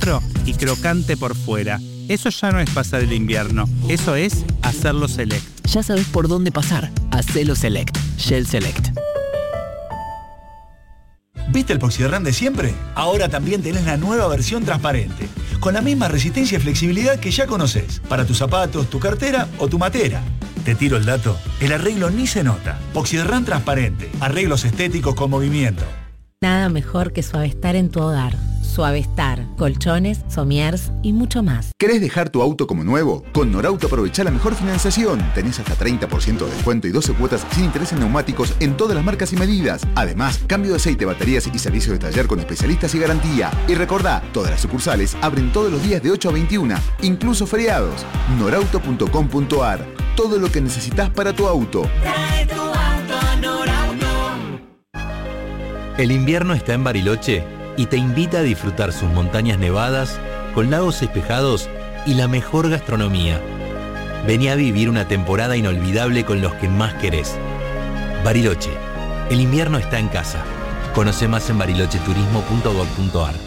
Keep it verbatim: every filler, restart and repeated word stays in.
dentro y crocante por fuera. Eso ya no es pasar el invierno, eso es hacerlo Select. Ya sabes por dónde pasar. Hacelo Select. Shell Select. ¿Viste el Poxyderm de siempre? Ahora también tenés la nueva versión transparente, con la misma resistencia y flexibilidad que ya conocés, para tus zapatos, tu cartera o tu matera. Te tiro el dato, el arreglo ni se nota. Poxyderm transparente, arreglos estéticos con movimiento. Nada mejor que Suavestar en tu hogar. Suavestar, colchones, somiers y mucho más. ¿Querés dejar tu auto como nuevo? Con Norauto aprovecha la mejor financiación. Tenés hasta treinta por ciento de descuento y doce cuotas sin interés en neumáticos en todas las marcas y medidas. Además, cambio de aceite, baterías y servicio de taller con especialistas y garantía. Y recordá, todas las sucursales abren todos los días de ocho a veintiuna, incluso feriados. norauto punto com punto a r. Todo lo que necesitas para tu auto. Trae tu auto a Norauto. El invierno está en Bariloche y te invita a disfrutar sus montañas nevadas, con lagos espejados y la mejor gastronomía. Vení a vivir una temporada inolvidable con los que más querés. Bariloche, el invierno está en casa. Conoce más en bariloche turismo punto gov punto a r.